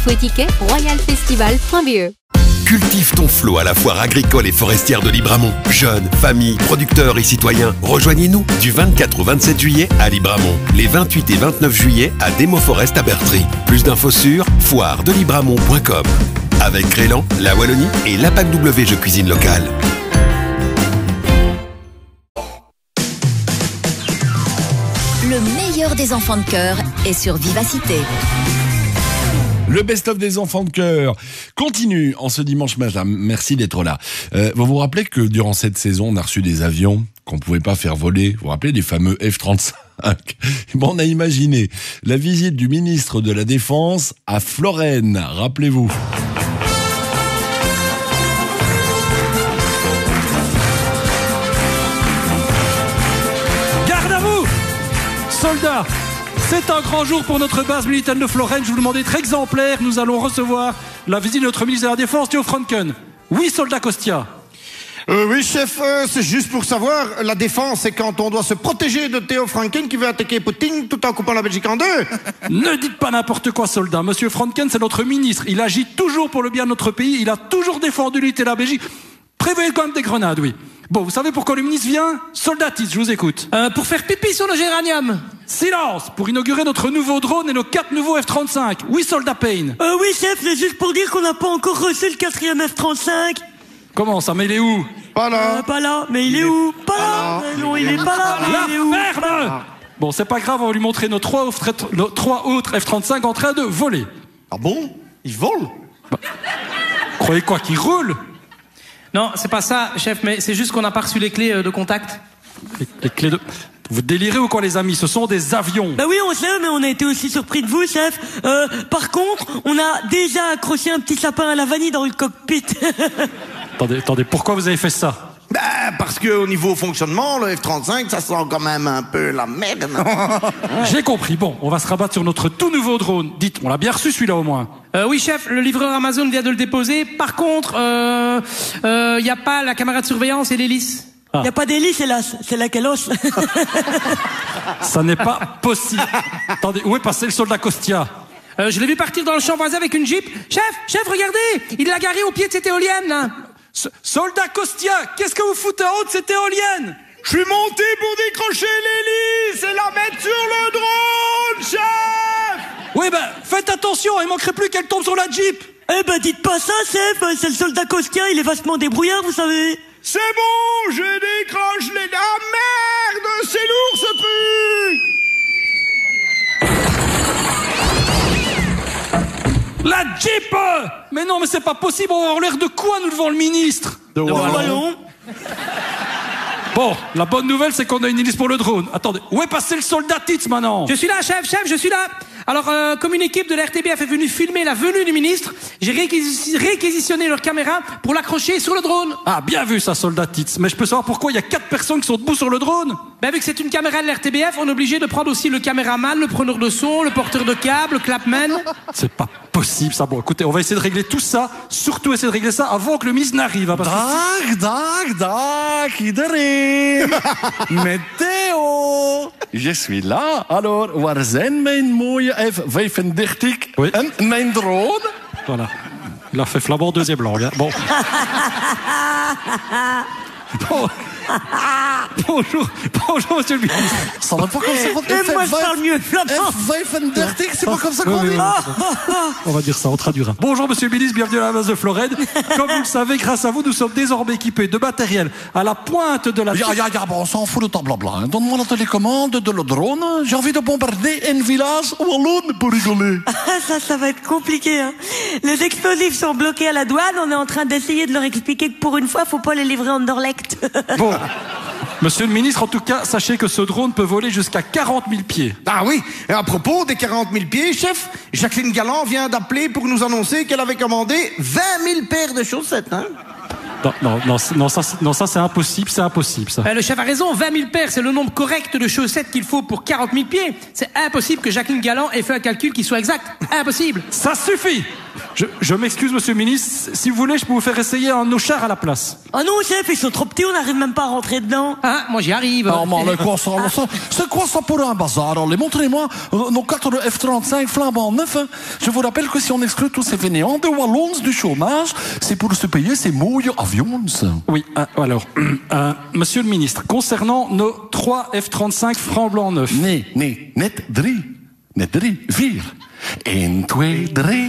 Info et tickets, royalfestival.be. Cultive ton flot à la foire agricole et forestière de Libramont. Jeunes, familles, producteurs et citoyens, rejoignez-nous du 24 au 27 juillet à Libramont. Les 28 et 29 juillet à Démoforest à Bertry. Plus d'infos sur foiredelibramont.com. Avec Crélan, la Wallonie et l'APAC W Jeux Cuisine Locale. Le meilleur des enfants de cœur est sur Vivacité. Le best-of des enfants de cœur continue en ce dimanche matin. Merci d'être là. Vous vous rappelez que durant cette saison, on a reçu des avions qu'on ne pouvait pas faire voler. Vous vous rappelez des fameux F-35 ? Bon, on a imaginé la visite du ministre de la Défense à Florène. Rappelez-vous. Garde à vous, soldats! C'est un grand jour pour notre base militaire de Florène. Je vous demande d'être exemplaire. Nous allons recevoir la visite de notre ministre de la Défense, Theo Franken. Oui, soldat Kostia. Oui, chef, c'est juste pour savoir, la défense, c'est quand on doit se protéger de Theo Franken qui veut attaquer Poutine tout en coupant la Belgique en deux. Ne dites pas n'importe quoi, soldat. Monsieur Franken, c'est notre ministre. Il agit toujours pour le bien de notre pays. Il a toujours défendu l'unité de la Belgique. Prévoyez quand même des grenades, oui. Bon, vous savez pourquoi le ministre vient? Soldatis, je vous écoute. Pour faire pipi sur le géranium. Silence! Pour inaugurer notre nouveau drone et nos 4 nouveaux F-35. Oui, soldat Payne. Oui, chef, c'est juste pour dire qu'on n'a pas encore reçu le 4e F-35. Comment ça? Mais il est où? Pas là. Pas là, mais il est où? Pas là. Non, il est pas là, mais il est où? Ferme! Bon, c'est pas grave, on va lui montrer nos 3 autres F-35 en train de voler. Ah bon? Ils volent? Croyez quoi, qu'ils roulent? Non, c'est pas ça, chef, mais c'est juste qu'on n'a pas reçu les clés de contact. Les clés de... Vous délirez ou quoi, les amis? Ce sont des avions. Bah oui, on sait, mais on a été aussi surpris de vous, chef. Par contre, on a déjà accroché un petit sapin à la vanille dans le cockpit. Attendez, pourquoi vous avez fait ça? Bah, parce qu'au niveau fonctionnement, le F-35, ça sent quand même un peu la merde. J'ai compris. Bon, on va se rabattre sur notre tout nouveau drone. Dites, on l'a bien reçu celui-là au moins. Oui, chef, le livreur Amazon vient de le déposer. Par contre, y a pas la caméra de surveillance et l'hélice. Y a pas d'hélice, hélas. C'est la caloche. Ça n'est pas possible. Attendez, où est passé le soldat Kostia? Je l'ai vu partir dans le champ voisin avec une Jeep. Chef, regardez! Il l'a garé au pied de cette éolienne, là. Soldat Kostia, qu'est-ce que vous foutez en haut de cette éolienne? Je suis monté pour décrocher l'hélice et la mettre sur le drone, chef! Oui, ben, faites attention, il manquerait plus qu'elle tombe sur la Jeep. Eh ben, dites pas ça, chef. C'est le soldat Kostia, il est vachement débrouillard, vous savez. C'est bon, je décroche les... Ah merde, c'est lourd ce pute! La Jeep! Mais non, mais c'est pas possible, on va avoir l'air de quoi, nous, devant le ministre? De ballon. Bon, la bonne nouvelle, c'est qu'on a une hélice pour le drone. Attendez, où est passé le soldat Titz, maintenant? Je suis là, chef, je suis là. Alors, comme une équipe de la RTBF est venue filmer la venue du ministre, j'ai réquisitionné leur caméra pour l'accrocher sur le drone. Ah, bien vu ça, soldat Titz. Mais je peux savoir pourquoi il y a 4 personnes qui sont debout sur le drone? Ben, vu que c'est une caméra de la RTBF, on est obligé de prendre aussi le caméraman, le preneur de son, le porteur de câble, le clapman. C'est pas possible, ça. Bon, écoutez, on va essayer de régler tout ça, surtout essayer de régler ça avant que le ministre n'arrive. Hein, Dag, iedereen. Météo. Je suis là. Alors, waar zijn mijn mooie F-35 oui. en mijn drone? Voilà. Il a fait flamand deuxième langue. Hein. Bon. Bon. Bonjour, monsieur le ministre. Ça va pas comme ça. Moi, je parle mieux flamand. F-35, c'est pas comme ça qu'on dit. On va dire ça, on traduira. Bonjour, monsieur le ministre, bienvenue à la base de Florène. Comme vous le savez, grâce à vous, nous sommes désormais équipés de matériel à la pointe de la... Bon, on s'en fout de ton blabla. Donne-moi la télécommande de le drone. J'ai envie de bombarder un village wallonne pour rigoler. Ça va être compliqué, hein. Les explosifs sont bloqués à la douane. On est en train d'essayer de leur expliquer que pour une fois, faut pas les livrer en Anderlecht. Bon. Monsieur le ministre, en tout cas, sachez que ce drone peut voler jusqu'à 40 000 pieds. Ah oui, et à propos des 40 000 pieds, chef, Jacqueline Galland vient d'appeler pour nous annoncer qu'elle avait commandé 20 000 paires de chaussettes, hein. Non, ça c'est impossible, ça. Le chef a raison, 20 000 paires, c'est le nombre correct de chaussettes qu'il faut pour 40 000 pieds. C'est impossible que Jacqueline Galland ait fait un calcul qui soit exact. Impossible. Ça suffit. Je m'excuse, monsieur le ministre. Si vous voulez, je peux vous faire essayer un Auchard à la place. Oh non, chef, ils sont trop petits, on n'arrive même pas à rentrer dedans. Ah, moi j'y arrive. Non, mais c'est quoi ça pour un bazar? Allez, montrez-moi nos 4 F-35 flambant neufs. Hein. Je vous rappelle que si on exclut tous ces fainéants de Wallons du chômage, c'est pour se payer ces mouilles avions. Oui, alors, monsieur le ministre, concernant nos 3 F-35 flambant neufs. Net 3, 4. 1, 2, 3.